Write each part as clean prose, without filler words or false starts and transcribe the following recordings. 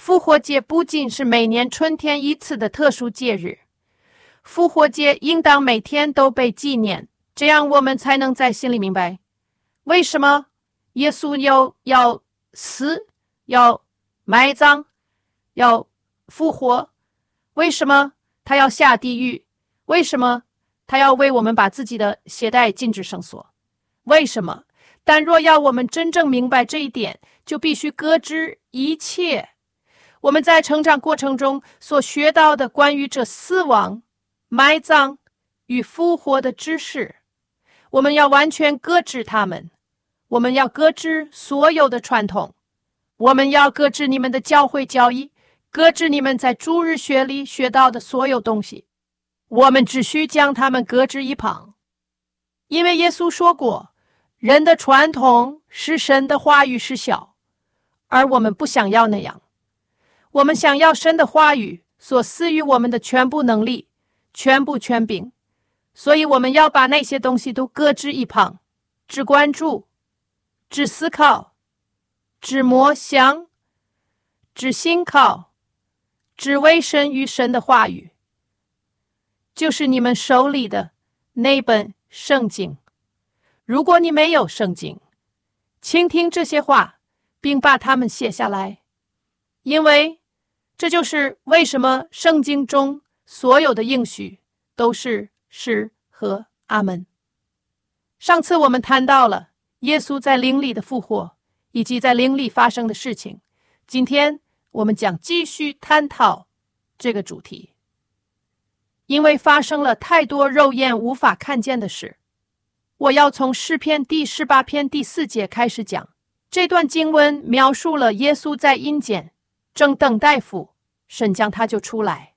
复活节不仅是每年春天一次的特殊节日，复活节应当每天都被纪念，这样我们才能在心里明白，为什么耶稣要死，要埋葬，要复活，为什么他要下地狱，为什么他要为我们把自己的鞋带禁止绳索，为什么？但若要我们真正明白这一点，就必须搁置一切我们在成长过程中所学到的关于这死亡、埋葬与复活的知识，我们要完全搁置它们。我们要搁置所有的传统，我们要搁置你们的教会教义，搁置你们在主日学里学到的所有东西，我们只需将它们搁置一旁。因为耶稣说过，人的传统使神的话语失效，而我们不想要那样。我们想要神的话语所赐予我们的全部能力，全部权柄，所以我们要把那些东西都搁置一旁，只关注，只思考，只默想，只信靠，只为神与神的话语，就是你们手里的那本圣经。如果你没有圣经，请听这些话，并把它们写下来，因为这就是为什么圣经中所有的应许都是是和阿门。上次我们谈到了耶稣在灵里的复活，以及在灵里发生的事情。今天我们将继续探讨这个主题，因为发生了太多肉眼无法看见的事。我要从诗篇第18篇第4节开始讲。这段经文描述了耶稣在阴间正等待父，神将他就出来。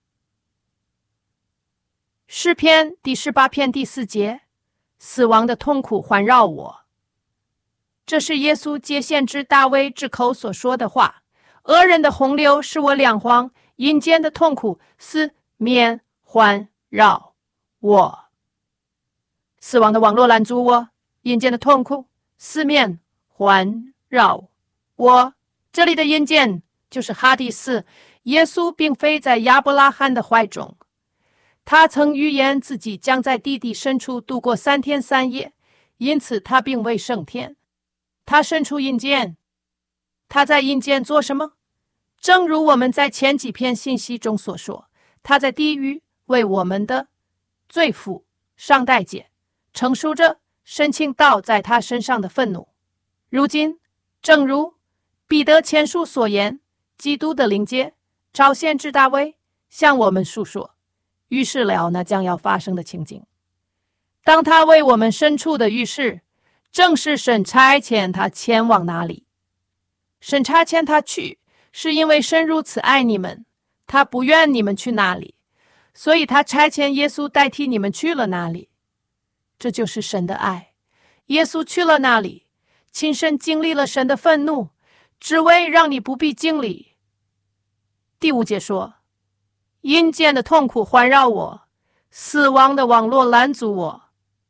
诗篇第18篇第4节，死亡的痛苦环绕我。这是耶稣接先知大卫之口所说的话。恶人的洪流使我两荒，阴间的痛苦四面环绕我。死亡的网络拦阻我，阴间的痛苦四面环绕我。这里的阴间就是哈迪斯。耶稣并非在亚伯拉罕的怀中，他曾预言自己将在地底深处度过3天3夜，因此他并未升天。他身处阴间，他在阴间做什么？正如我们在前几篇信息中所说，他在地狱为我们的罪负上代价，承受着神倾倒在他身上的愤怒。如今，正如彼得前书所言，基督的灵界照先知大卫向我们述说，预示了那将要发生的情景。当他为我们身处的预示，正是神差遣他前往哪里。神差遣他去，是因为神如此爱你们，他不愿你们去哪里，所以他差遣耶稣代替你们去了哪里。这就是神的爱。耶稣去了那里，亲身经历了神的愤怒，只为让你不必经历。第5节说，阴间的痛苦环绕我，死亡的网络拦阻我。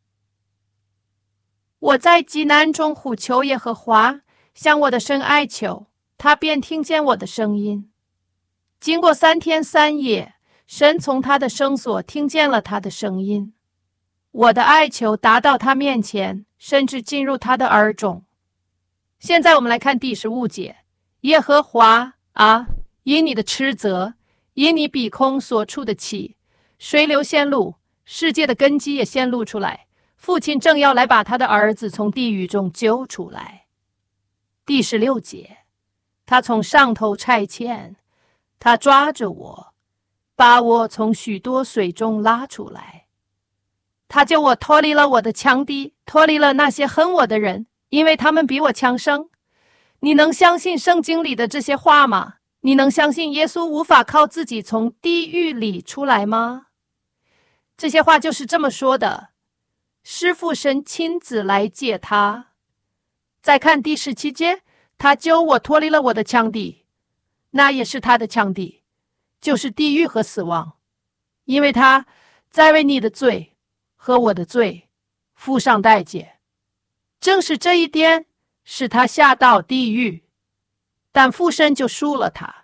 我在极难中呼求耶和华，向我的神哀求，他便听见我的声音。经过3天3夜，神从他的圣所听见了他的声音。我的哀求达到他面前，甚至进入他的耳中。现在我们来看第15节，耶和华啊，因你的斥责，因你鼻孔所出的气，水流显露，世界的根基也显露出来。父亲正要来把他的儿子从地狱中救出来。第16节，他从上头差遣，他抓着我，把我从许多水中拉出来。他救我脱离了我的强敌，脱离了那些恨我的人，因为他们比我强盛。你能相信圣经里的这些话吗？你能相信耶稣无法靠自己从地狱里出来吗？这些话就是这么说的，是父神亲自来接他。再看第17节，他救我脱离了我的强敌，那也是他的强敌，就是地狱和死亡，因为他在为你的罪和我的罪付上代价。正是这一点使他下到地狱，但父神就赎了他。